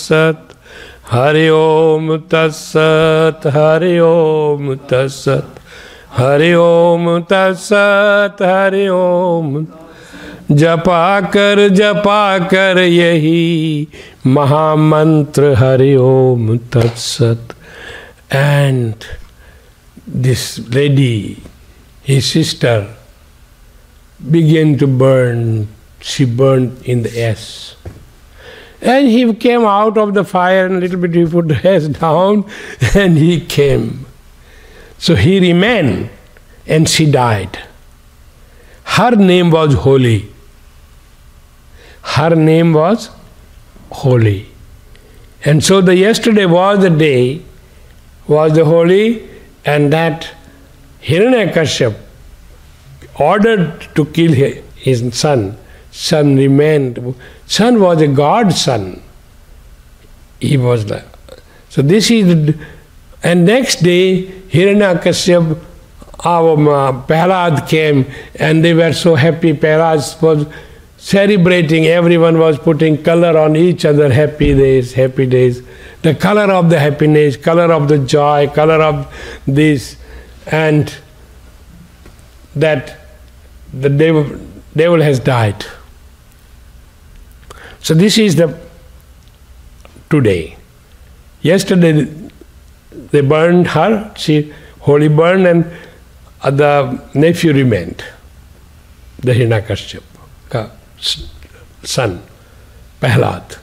Sat. Hari Om Tat Sat. Hari Om Tat Sat. Hari Om Tat Sat. Hari Om. जपा कर यही महामंत्र हरि ओम तत्सत. And this lady, his sister, began to burn. She burned in the ash. And he came out of the fire and a little bit he put the ash down and he came. So he remained and she died. Her name was Holy. Her name was Holy. And so the yesterday was the day, was the Holy, and that Hiranyakashipu ordered to kill his son. Son remained. Son was a god's son. He was like. So this is, and next day Hiranyakashipu, Prahlad came and they were so happy. Prahlad was celebrating, everyone was putting color on each other, happy days, happy days. The color of the happiness, color of the joy, color of this, and that the devil has died. So this is the today. Yesterday they burned her, she Holy burned, and the nephew remained, the Hiranyakashipu son, Prahlad.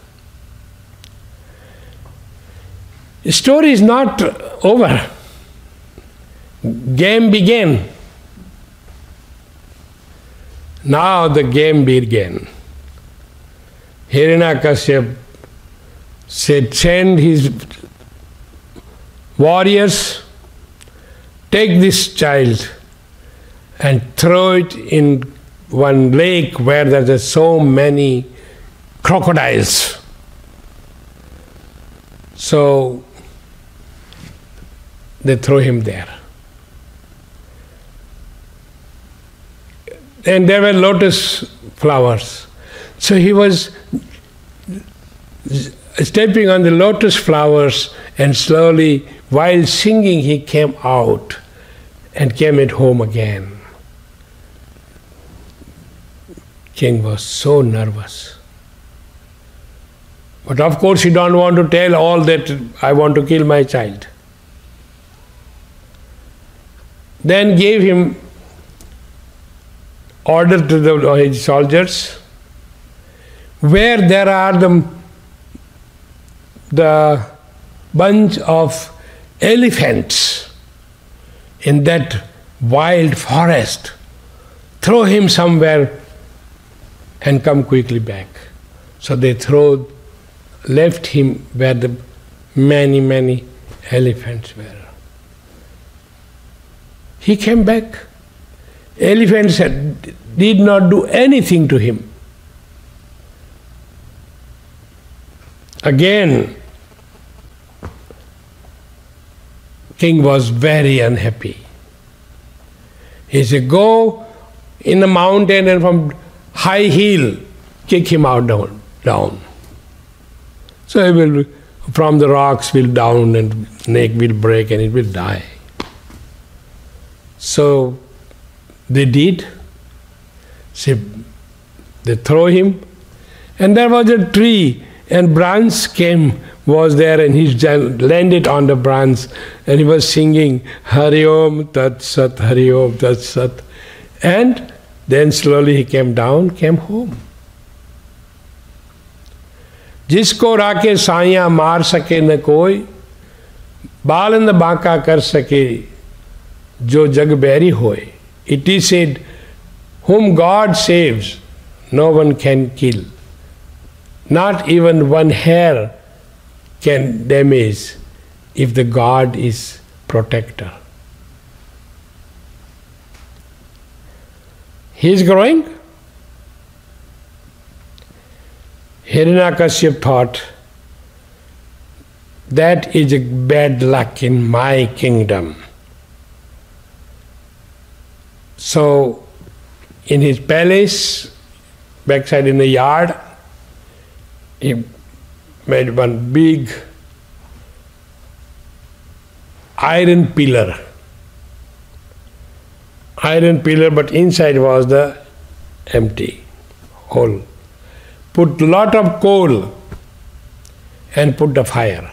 The story is not over. Game began. Now the game began. Hiranyakashipu said, send his warriors, take this child and throw it in one lake where there are so many crocodiles. So they throw him there. And there were lotus flowers. So he was stepping on the lotus flowers, and slowly, while singing, he came out and came at home again. King was so nervous. But of course he don't want to tell all that I want to kill my child. Then gave him order to his soldiers, where there are the bunch of elephants in that wild forest, throw him somewhere and come quickly back. So they left him where the many elephants were. He came back. Elephants did not do anything to him. Again, king was very unhappy. He said, go in the mountain and from high hill, kick him out down. So he will, from the rocks will down and neck will break and it will die. So they did. So they throw him, and there was a tree, and branch was there, and he landed on the branch, and he was singing Hari Om Tat Sat, Hari Om Tat Sat, and then slowly he came down, came home. जिसको राके साइयां मार सके न कोई, बालंद बांका कर सके जो जग बैरी होए. It is said, whom God saves, no one can kill. Not even one hair can damage if the God is protector. He is growing. Hiranyakashipu thought, that is a bad luck in my kingdom. So, in his palace, backside in the yard, he made one big iron pillar. Iron pillar, but inside was the empty hole. Put lot of coal and put the fire.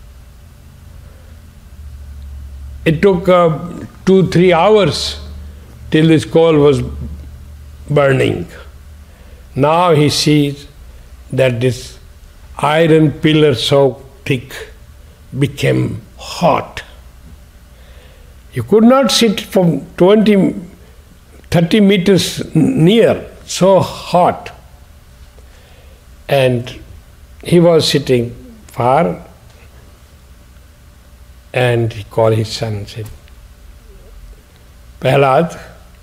It took 2-3 hours till this coal was burning. Now he sees that this iron pillar so thick became hot. You could not sit from 20-30 meters near, so hot. And he was sitting far, and he called his son and said, Prahlad,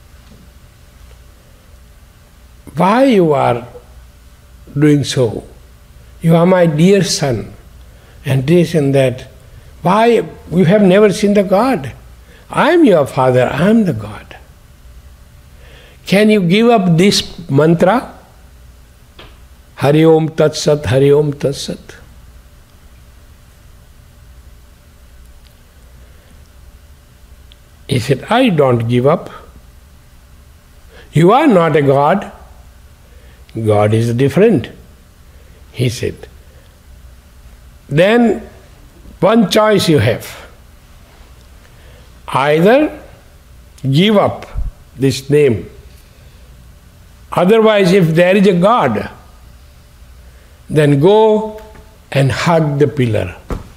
why you are doing so? You are my dear son, and this and that. Why you have never seen the God? I am your father, I am the God. Can you give up this mantra? Hari Om Tat Sat, Hari Om Tat Sat. He said, I don't give up. You are not a God. God is different. He said, then one choice you have. Either give up this name. Otherwise, if there is a God, then go and hug the pillar.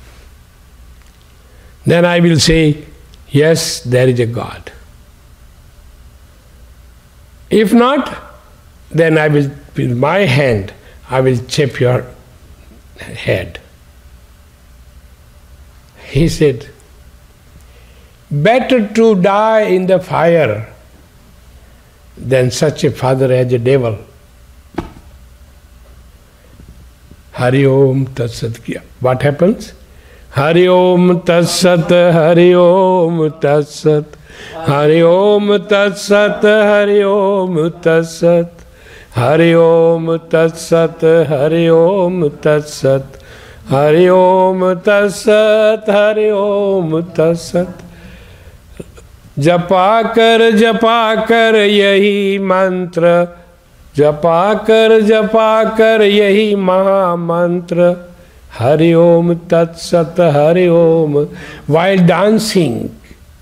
Then I will say, yes, there is a God. If not, then I will, with my hand, I will chop your head. He said, better to die in the fire than such a father as a devil. Hari Om Tat Sat. What happens? Hari Om Tat Sat, Hari Om Tat Sat, Hari Om Tat Sat, Hari Om Tat Sat, Hari Om Tat Sat, Hari Om Tat Sat, Hari Om Tat Sat, Hari Om Tat Sat. जपा कर यही मंत्र, जपा कर यही महामंत्र, Hari Om Tat Sat, Hari Om. While dancing,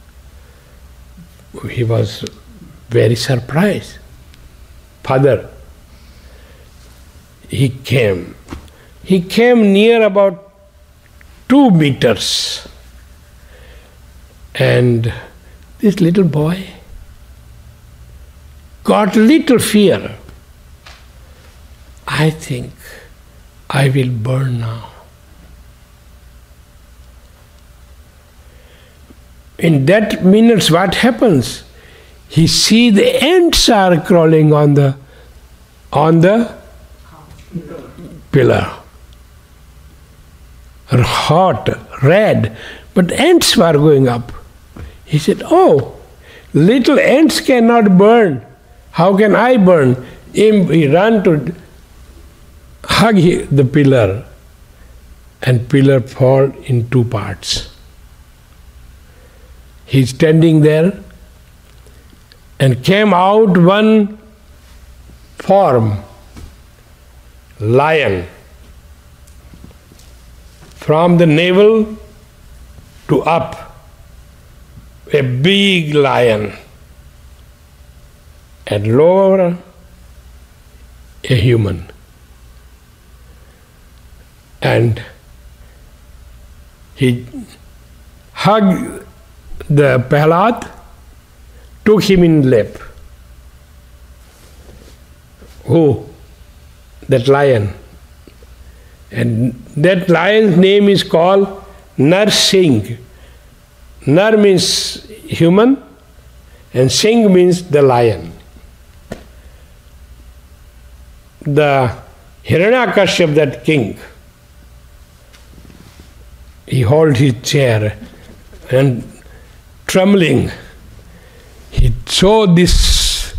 he was very surprised. Father, he came near about 2 meters, and this little boy got little fear. I think I will burn now. In that minute, what happens? He see the ants are crawling on the pillar. Hot, red, but ants were going up. He said, oh, little ants cannot burn. How can I burn? He ran to hug the pillar, and pillar fall in 2 parts. He's standing there, and came out one form, lion, from the navel to up. A big lion, and lower a human. And he hugged the Prahlad, took him in lap. Who? That lion. And that lion's name is called Narsingh. Nar means human, and Singh means the lion. The Hiranyakashyap, that king, he held his chair and trembling, he saw this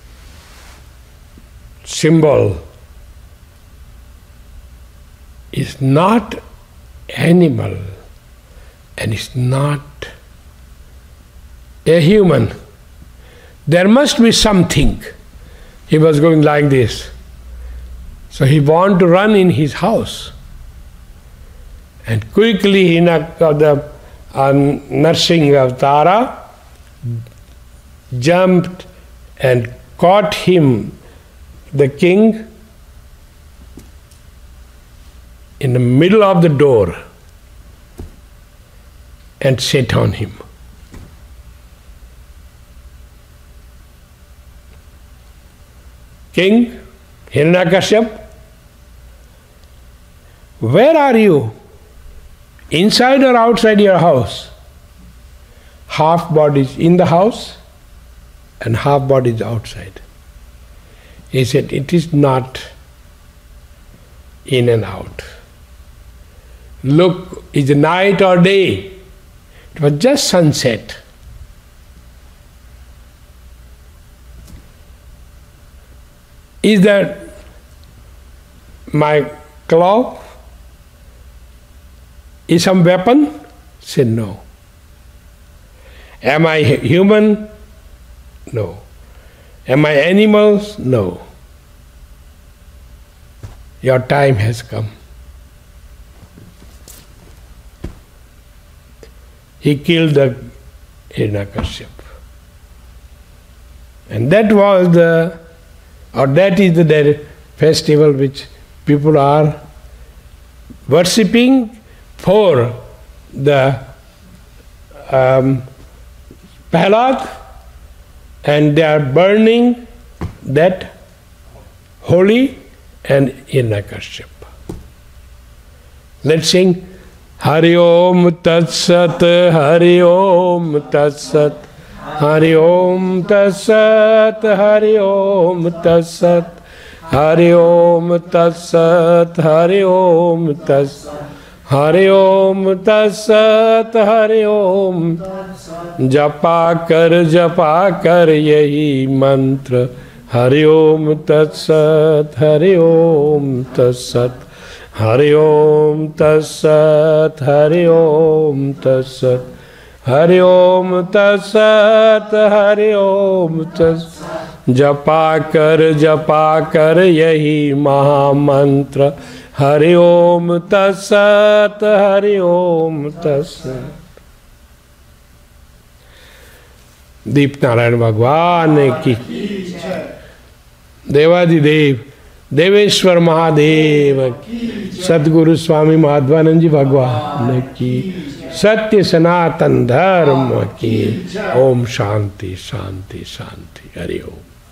symbol is is not animal and is not a human. There must be something. He was going like this. So he wanted to run in his house. And quickly the nursing of Tara jumped and caught him, the king, in the middle of the door and sat on him. King Hiranyakashipu, where are you? Inside or outside your house? Half bodies in the house and half bodies outside. He said, it is not in and out. Look, is it night or day? It was just sunset. Is that my claw? Is some weapon? Said no. Am I human? No. Am I animals? No. Your time has come. He killed the Hiranyakashipu. And that is the festival which people are worshipping for the Prahlad, and they are burning that holy and Hiranyakashipu. Let's sing Hari Om Tat Sat, Hari Om Tat Sat, Hari Om Tat Sat, Hari Om Tat Sat, Hari Om Tat Sat, Hari Om Tat Sat, Hari Om Tat Sat, Hari Om. जपा कर यही मंत्र हरि ओम तत्सत, हरि ओम तत्सत, हरि ओम तत्सत, हरि ओम तत्सत, हरि ओम तत्सत, हरि ओम तत्सत। जपा कर यही महामंत्र हरि ओम तत्सत, हरि ओम तत्सत। दीप नारायण भगवान की, देवादिदेव देवेश्वर महादेव की, सद्गुरु स्वामी माधवानंद जी भगवान की, सत्य सनातन धर्म की। ओम शांति शांति शांति। हरि ओम।